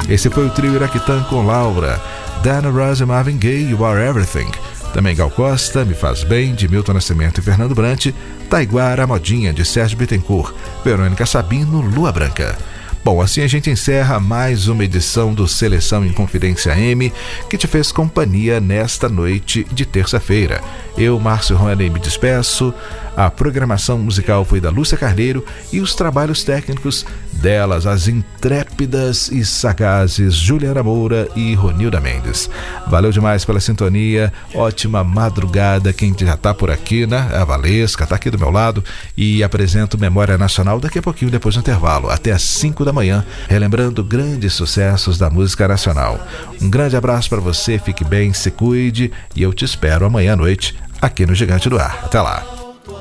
Esse foi o trio Iraquitã com Laura, Dana Rose e Marvin Gaye, You Are Everything. Também Gal Costa, Me Faz Bem, de Milton Nascimento e Fernando Brant, Taiguara, Modinha, de Sérgio Bittencourt, Verônica Sabino, Lua Branca. Bom, assim a gente encerra mais uma edição do Seleção em Confidência M, que te fez companhia nesta noite de terça-feira. Eu, Márcio Rony, me despeço. A programação musical foi da Lúcia Carneiro e os trabalhos técnicos delas, as intrépidas e sagazes Juliana Moura e Ronilda Mendes. Valeu demais pela sintonia, ótima madrugada. Quem já tá por aqui, né? A Valesca tá aqui do meu lado e apresento Memória Nacional daqui a pouquinho, depois do intervalo, até às 5 da manhã, relembrando grandes sucessos da música nacional. Um grande abraço para você, fique bem, se cuide e eu te espero amanhã à noite aqui no Gigante do Ar. Até lá.